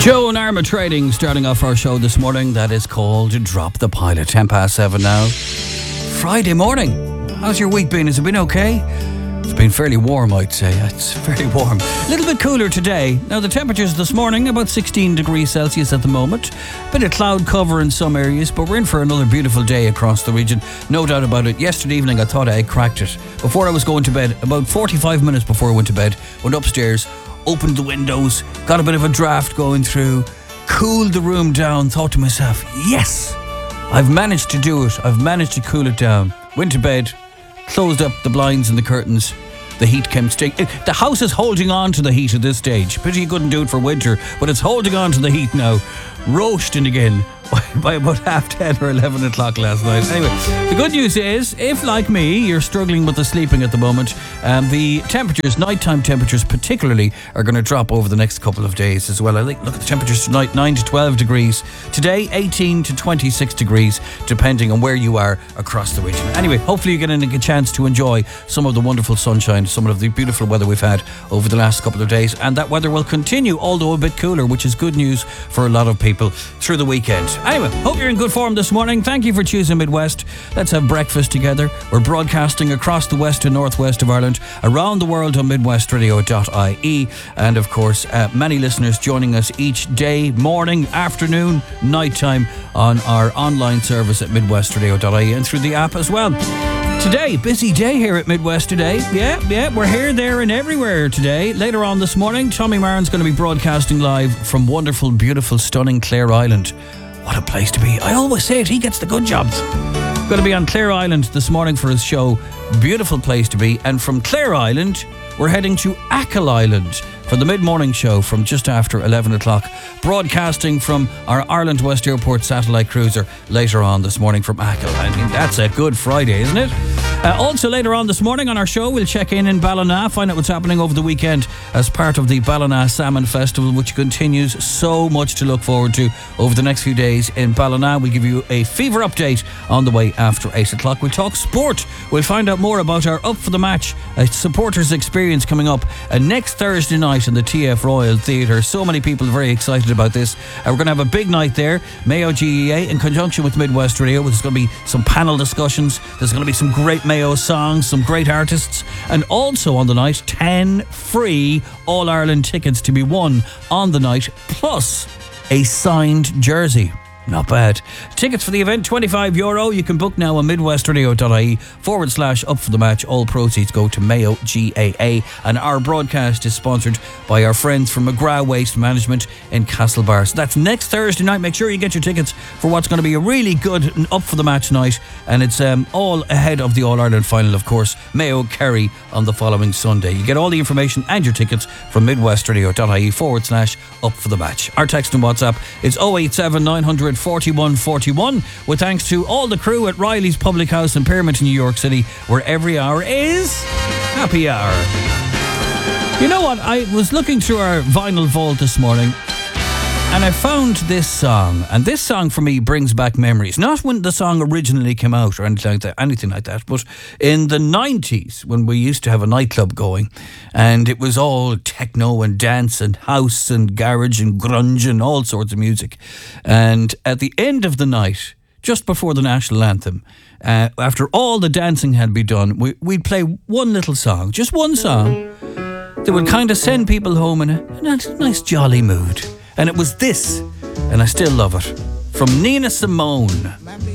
Joe and Arma Trading starting off our show this morning. That is called Drop the Pilot. 7:10 now. Friday morning. How's your week been? Has it been okay? It's been fairly warm, I'd say. It's fairly warm. A little bit cooler today. Now, the temperatures this morning, about 16 degrees Celsius at the moment. Bit of cloud cover in some areas, but we're in for another beautiful day across the region. No doubt about it. Yesterday evening, I thought I had cracked it. Before I was going to bed, about 45 minutes before I went to bed, went upstairs, opened the windows, got a bit of a draft going through, cooled the room down, thought to myself, yes, I've managed to do it. I've managed to cool it down. Went to bed, closed up the blinds and the curtains. The heat came the house is holding on to the heat at this stage. Pity you couldn't do it for winter, but it's holding on to the heat now. Roasting again by about 10:30 or 11 o'clock last night. Anyway, the good news is, if like me, you're struggling with the sleeping at the moment, the temperatures, nighttime temperatures particularly, are going to drop over the next couple of days as well. I think, look at the temperatures tonight, 9 to 12 degrees. Today, 18 to 26 degrees, depending on where you are across the region. Anyway, hopefully you're getting a chance to enjoy some of the wonderful sunshine, some of the beautiful weather we've had over the last couple of days, and that weather will continue, although a bit cooler, which is good news for a lot of people through the weekend. Anyway, hope you're in good form this morning. Thank you for choosing Midwest. Let's have breakfast together. We're broadcasting across the west and northwest of Ireland, around the world on midwestradio.ie, and of course, many listeners joining us each day, morning, afternoon, nighttime, on our online service at midwestradio.ie and through the app as well. Today, busy day here at Midwest today. Yeah, we're here, there and everywhere today. Later on this morning, Tommy Maron's going to be broadcasting live from wonderful, beautiful, stunning Clare Island. What a place to be. I always say it, he gets the good jobs. Going to be on Clare Island this morning for his show. Beautiful place to be. And from Clare Island, we're heading to Achill Island for the mid-morning show from just after 11 o'clock, broadcasting from our Ireland West Airport satellite cruiser later on this morning from Achill. I mean, that's a good Friday, isn't it? Also later on this morning on our show, we'll check in Ballina, find out what's happening over the weekend as part of the Ballina Salmon Festival, which continues. So much to look forward to over the next few days in Ballina. We'll give you a fever update on the way after 8 o'clock. We'll talk sport. We'll find out more about our Up for the Match, a supporters experience coming up next Thursday night in the TF Royal Theatre. So many people are very excited about this. We're going to have a big night there. Mayo GEA in conjunction with Midwest Radio. There's going to be some panel discussions. There's going to be some great Mayo songs, some great artists, and also on the night 10 free All-Ireland tickets to be won on the night, plus a signed jersey. Not bad. Tickets for the event, €25. You can book now on midwestradio.ie/up for the match. All proceeds go to Mayo GAA. And our broadcast is sponsored by our friends from McGrath Waste Management in Castlebar. So that's next Thursday night. Make sure you get your tickets for what's going to be a really good Up for the Match night. And it's all ahead of the All-Ireland final, of course. Mayo Kerry on the following Sunday. You get all the information and your tickets from midwestradio.ie/up for the match. Our text and WhatsApp is 087 900 4141, with thanks to all the crew at Riley's Public House in Pyramid, New York City, where every hour is happy hour. You know what? I was looking through our vinyl vault this morning and I found this song, and this song for me brings back memories. Not when the song originally came out or anything like that, but in the 90s when we used to have a nightclub going, and it was all techno and dance and house and garage and grunge and all sorts of music. And at the end of the night, just before the national anthem, after all the dancing had been done, we'd play one little song, just one song, that would kind of send people home in a nice jolly mood. And it was this, and I still love it, from Nina Simone.